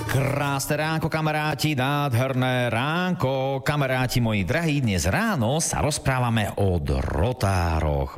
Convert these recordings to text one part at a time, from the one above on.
Krásne ránko, kamaráti, nádherné ránko, kamaráti moji drahí. Dnes ráno sa rozprávame o drotároch.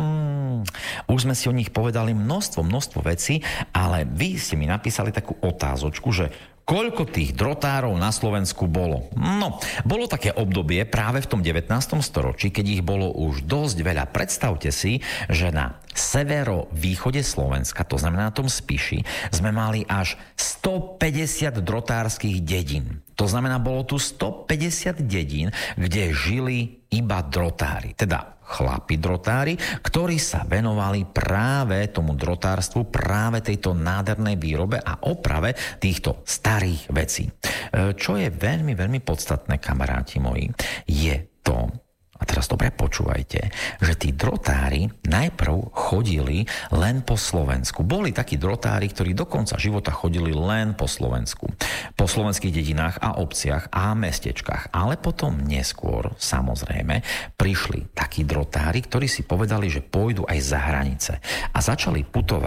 Už sme si o nich povedali množstvo vecí, ale vy ste mi napísali takú otázočku, že koľko tých drotárov na Slovensku bolo? No, bolo také obdobie práve v tom 19. storočí, keď ich bolo už dosť veľa. Predstavte si, že na severovýchode Slovenska, to znamená na tom Spiši, sme mali až 150 drotárskych dedín. To znamená, bolo tu 150 dedín, kde žili iba drotári. Teda chlapi drotári, ktorí sa venovali práve tomu drotárstvu, práve tejto nádhernej výrobe a oprave týchto starých vecí. Čo je veľmi, veľmi podstatné, kamaráti moji, je to, a teraz dobre počúvajte, že tí drotári najprv chodili len po Slovensku. Boli takí drotári, ktorí do konca života chodili len po Slovensku. Po slovenských dedinách a obciach a mestečkách. Ale potom neskôr, samozrejme, prišli takí drotári, ktorí si povedali, že pôjdu aj za hranice. A začali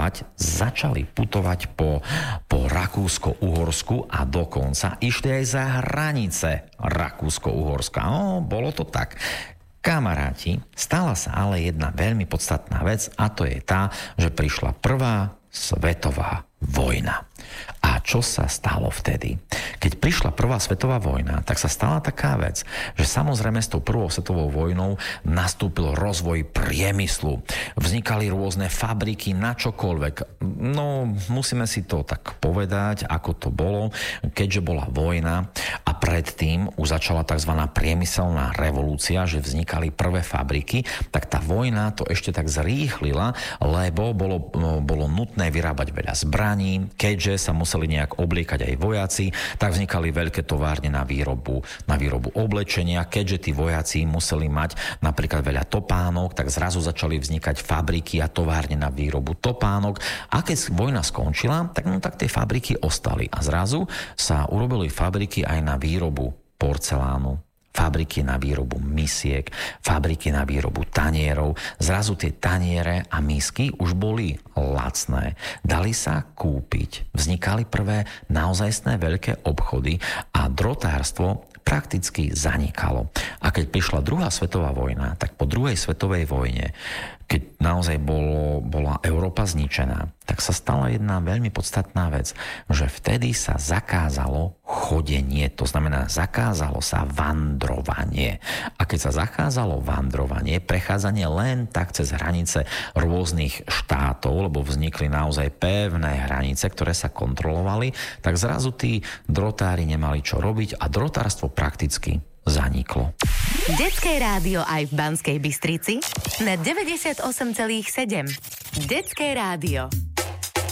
putovať po Rakúsko-Uhorsku a dokonca išli aj za hranice Rakúsko-Uhorska. No, bolo to tak. Kamaráti, stala sa ale jedna veľmi podstatná vec a to je tá, že prišla prvá svetová vojna. A čo sa stalo vtedy? Keď prišla prvá svetová vojna, tak sa stala taká vec, že samozrejme s tou prvou svetovou vojnou nastúpil rozvoj priemyslu. Vznikali rôzne fabriky na čokoľvek. No, musíme si to tak povedať, ako to bolo, keďže bola vojna a predtým už začala tzv. Priemyselná revolúcia, že vznikali prvé fabriky, tak tá vojna to ešte tak zrýchlila, lebo bolo nutné vyrábať veľa zbraní, keďže sa museli nejak obliekať aj vojaci, tak vznikali veľké továrne na výrobu oblečenia, keďže tí vojaci museli mať napríklad veľa topánok, tak zrazu začali vznikať fabriky a továrne na výrobu topánok. A keď vojna skončila, tak tie fabriky ostali a zrazu sa urobili fabriky aj na výrobu porcelánu, fabriky na výrobu misiek, fabriky na výrobu tanierov. Zrazu tie taniere a misky už boli lacné. Dali sa kúpiť. Vznikali prvé naozajstné veľké obchody a drotárstvo prakticky zanikalo. A keď prišla druhá svetová vojna, tak po druhej svetovej vojne, keď naozaj bola Európa zničená, tak sa stala jedna veľmi podstatná vec, že vtedy sa zakázalo chodenie, to znamená zakázalo sa vandrovanie. A keď sa zakázalo vandrovanie, prechádzanie len tak cez hranice rôznych štátov, lebo vznikli naozaj pevné hranice, ktoré sa kontrolovali, tak zrazu tí drotári nemali čo robiť a drotárstvo prakticky zaniklo. Detské rádio aj v Banskej Bystrici na 98,7. Detské rádio.